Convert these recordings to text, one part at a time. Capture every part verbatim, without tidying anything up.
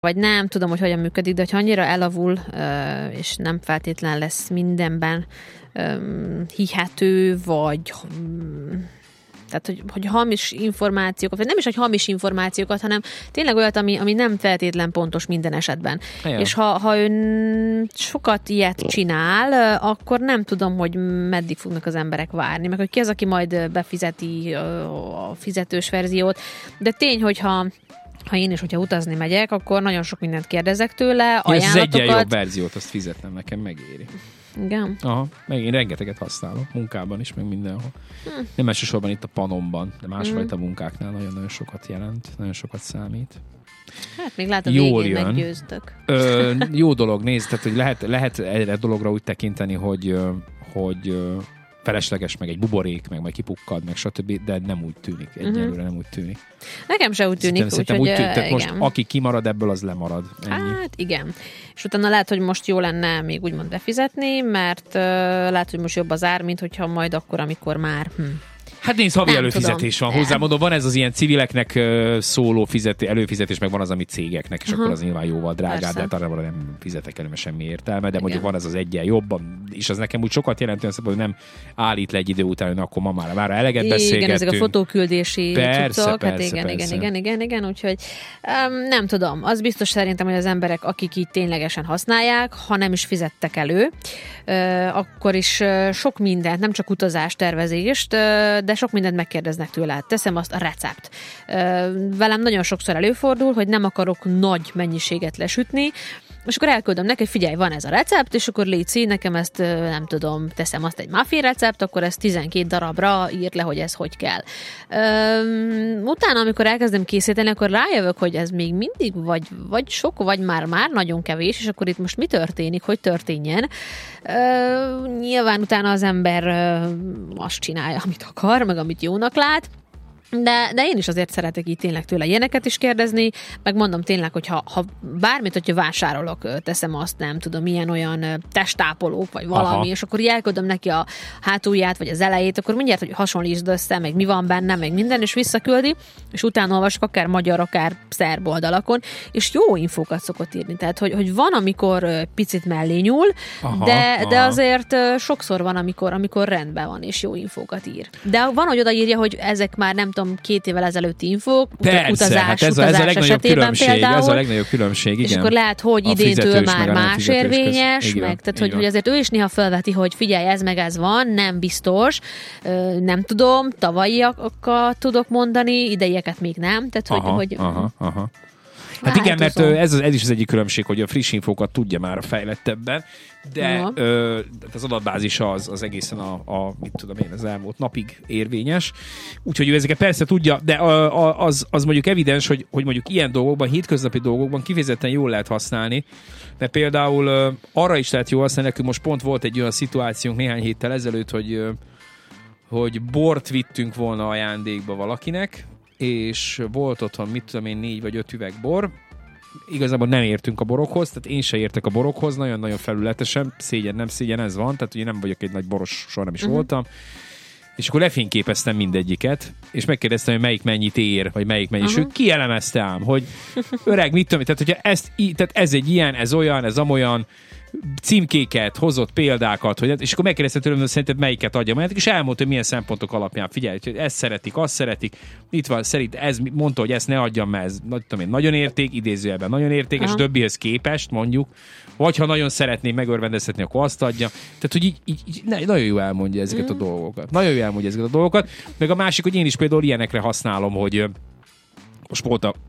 vagy nem tudom, hogy hogyan működik, de hogyha annyira elavul, és nem feltétlen lesz mindenben hihető, vagy tehát, hogy, hogy hamis információkat, vagy nem is, hogy hamis információkat, hanem tényleg olyat, ami, ami nem feltétlen pontos minden esetben. Ja. És ha, ha ön sokat ilyet csinál, akkor nem tudom, hogy meddig fognak az emberek várni, meg hogy ki az, aki majd befizeti a fizetős verziót. De tény, hogyha ha én is, hogyha utazni megyek, akkor nagyon sok mindent kérdezek tőle, ajánlatokat. Az egyen jobb verziót, azt fizetnem, nekem megéri. Igen. Aha, meg én rengeteget használom, munkában is, meg mindenhol. Hm. Nem elsősorban itt a Panomban, de másfajta hm. munkáknál nagyon-nagyon sokat jelent, nagyon sokat számít. Hát még látom, végén jön. Meggyőztök. Ö, jó dolog, nézd, tehát, hogy lehet, lehet erre dologra úgy tekinteni, hogy, hogy felesleges, meg egy buborék, meg majd kipukkad, meg stb., de nem úgy tűnik. Egyelőre uh-huh. nem úgy tűnik. Nekem se úgy tűnik. Szerintem úgy, úgy tűnik, tehát most aki kimarad ebből, az lemarad. Ennyi. Hát igen. És utána lehet, hogy most jó lenne még úgymond befizetni, mert uh, lehet, hogy most jobb az ár, mint hogyha majd akkor, amikor már... Hm. Hát nézd, havi előfizetés tudom. van. Hozzámondom, van ez az ilyen civileknek uh, szóló fizeti, előfizetés, meg van az, ami cégeknek, és uh-huh. akkor az nyilván jóval drágább, de hát arra nem fizetek elő, mert semmi értelme, de igen. mondjuk van ez az egyen jobban, és az nekem úgy sokat jelent, hogy nem állít le egy idő után, hogy akkor ma már, már eleget beszélgettünk. Igen, ezek a fotóküldési persze, cuccok, persze, hát igen, persze. igen, igen, igen, igen, úgyhogy um, nem tudom, az biztos szerintem, hogy az emberek, akik így ténylegesen használják, ha nem is fizettek elő, uh, akkor is uh, sok mindent, nem csak utazást, tervezést, uh, de sok mindent megkérdeznek tőle. Hát teszem azt, a recept. Velem nagyon sokszor előfordul, hogy nem akarok nagy mennyiséget lesütni, és akkor elküldöm neki, hogy figyelj, van ez a recept, és akkor légy, nekem ezt, nem tudom, teszem azt egy muffin recept, akkor ezt tizenkét darabra írt le, hogy ez hogy kell. Üm, utána, amikor elkezdem készíteni, akkor rájövök, hogy ez még mindig vagy, vagy sok, vagy már már nagyon kevés, és akkor itt most mi történik, hogy történjen. Üm, nyilván utána az ember üm, azt csinálja, amit akar, meg amit jónak lát, De, de én is azért szeretek így tényleg tőle ilyeneket is kérdezni, meg mondom tényleg, hogy ha, ha bármit, hogyha vásárolok, teszem azt, nem tudom, ilyen olyan testápolók, vagy valami, aha. és akkor így elköldöm neki a hátulját, vagy az elejét, akkor mindjárt, hogy hasonlítsd össze, meg mi van benne, meg minden, és visszaküldi, és utána olvasok akár magyar, akár szerb oldalakon, és jó infókat szokott írni. Tehát, hogy, hogy van, amikor picit mellé nyúl, aha, de, aha. de azért sokszor van, amikor, amikor rendben van, és jó infókat ír. De van, hogy odaírja, hogy ezek már nem két évvel ezelőtti infók, persze, utazás, hát ez, utazás ez a legnagyobb különbség, például, ez a legnagyobb különbség, igen. És akkor lehet, hogy idéntől már más érvényes, meg, tehát hogy, hogy azért ő is néha felveti, hogy figyelj, ez meg ez van, nem biztos, nem tudom, tavalyiakat tudok mondani, ideieket még nem, tehát hogy... Aha, hogy aha, aha. Hát igen, mert ez, ez is az egyik különbség, hogy a friss infókat tudja már a fejlettebben, de ö, az adatbázis az, az egészen a, a, mit tudom én, az elmúlt napig érvényes. Úgyhogy ő ezeket persze tudja, de a, a, az, az mondjuk evidens, hogy, hogy mondjuk ilyen dolgokban, hétköznapi dolgokban kifejezetten jól lehet használni, mert például ö, arra is lehet jól használni, nekünk most pont volt egy olyan szituációnk néhány héttel ezelőtt, hogy, ö, hogy bort vittünk volna ajándékba valakinek, és volt otthon, mit tudom én, négy vagy öt üveg bor. Igazából nem értünk a borokhoz, tehát én se értek a borokhoz, nagyon-nagyon felületesen, szégyen, nem szégyen, ez van, tehát ugye nem vagyok egy nagy boros, soha nem is uh-huh. voltam. És akkor lefényképeztem mindegyiket, és megkérdeztem, hogy melyik mennyit ér, vagy melyik mennyit, uh-huh. és ő kielemezte ám, hogy öreg, mit tudom, tehát, hogyha ezt, tehát ez egy ilyen, ez olyan, ez amolyan, címkéket, hozott példákat, hogy, és akkor megkérdezte tőlem, hogy szerinted melyiket adja majd, és elmondta, hogy milyen szempontok alapján figyelj, hogy ezt szeretik, azt szeretik, itt van, szerint ez, mondta, hogy ezt ne adjam, mert ez tudom én, nagyon érték, idézőjelben nagyon értékes, aha. többihez képest mondjuk, vagy ha nagyon szeretné megörvendezhetni, akkor azt adja. Tehát, hogy így, így, így nagyon jó elmondja ezeket mm. a dolgokat. Nagyon jó elmondja ezeket a dolgokat. Meg a másik, hogy én is például ilyenekre használom, hogy most volt a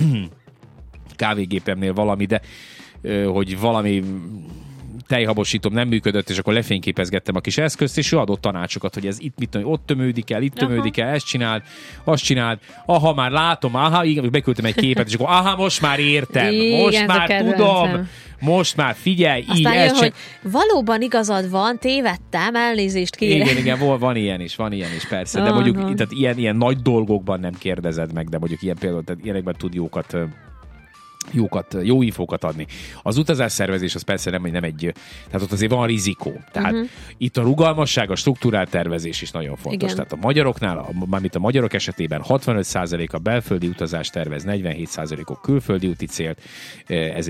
kávégépemnél valami, de hogy valami tejhabosítom nem működött, és akkor lefényképezgettem a kis eszközt, és ő adott tanácsokat, hogy ez itt mit tudom, ott tömődik el, itt tömődik el, ezt csináld, azt csináld. Aha, már látom, aha, igen, beküldtem egy képet, és akkor aha, most már értem, igen, most már tudom, most már figyelj, aztán így, jön, ezt hogy valóban igazad van, tévedtem, elnézést kérek. Igen, igen, van, van ilyen is, van ilyen is, persze, de mondjuk tehát ilyen, ilyen nagy dolgokban nem kérdezed meg, de mondjuk ilyen például, tehát ilyenekben tud jókat jókat, jó infókat adni. Az utazásszervezés az persze nem, nem egy, tehát ott azért van rizikó. Tehát uh-huh. itt a rugalmasság, a struktúrált tervezés is nagyon fontos. Igen. Tehát a magyaroknál, mármint a magyarok esetében hatvanöt százalék a belföldi utazást tervez, negyvenhét százalékok külföldi úti célt. Ez